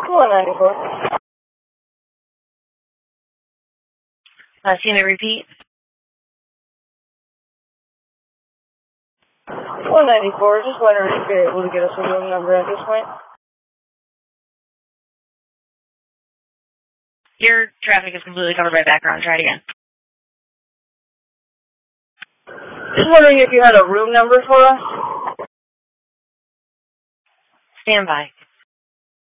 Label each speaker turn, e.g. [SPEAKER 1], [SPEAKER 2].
[SPEAKER 1] 194.
[SPEAKER 2] See me repeat.
[SPEAKER 1] 194. Just wondering if you're able to get us a room number at this point.
[SPEAKER 2] Your traffic is completely covered by background. Try it again.
[SPEAKER 1] Just wondering if you had a room number for us.
[SPEAKER 2] Stand by.